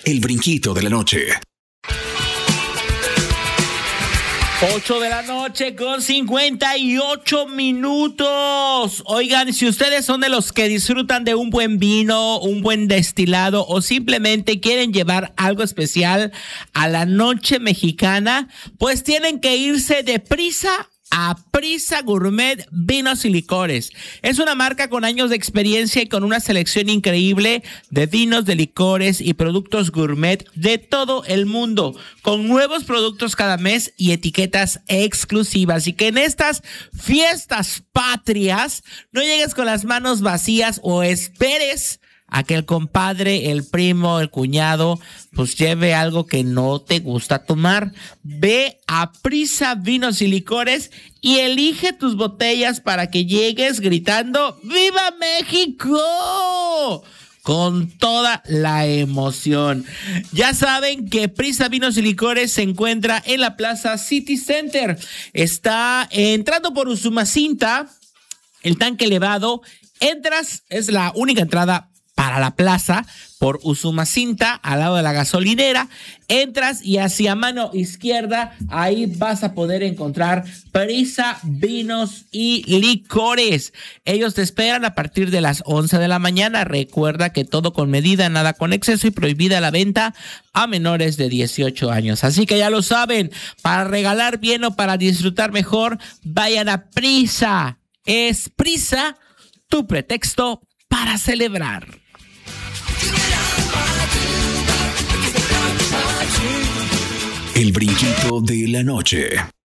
El brinquito de la noche. 8 de la noche con 58 minutos. Oigan, si ustedes son de los que disfrutan de un buen vino, un buen destilado o simplemente quieren llevar algo especial a la noche mexicana, pues tienen que irse deprisa a Prisa Gourmet Vinos y Licores. Es una marca con años de experiencia y con una selección increíble de vinos, de licores y productos gourmet de todo el mundo, con nuevos productos cada mes y etiquetas exclusivas. Y que en estas fiestas patrias no llegues con las manos vacías o esperes a que el compadre, el primo, el cuñado, pues lleve algo que no te gusta tomar. Ve a Prisa Vinos y Licores y elige tus botellas para que llegues gritando ¡Viva México! Con toda la emoción. Ya saben que Prisa Vinos y Licores se encuentra en la Plaza City Center. Está entrando por Usumacinta, el tanque elevado. Entras, es la única entrada para la plaza por Usumacinta, al lado de la gasolinera. Entras y hacia mano izquierda, ahí vas a poder encontrar Prisa Vinos y Licores. Ellos te esperan a partir de las 11 de la mañana. Recuerda que todo con medida, nada con exceso y prohibida la venta a menores de 18 años. Así que ya lo saben, para regalar bien o para disfrutar mejor, vayan a Prisa. Es Prisa tu pretexto para celebrar. El brinquito de la noche.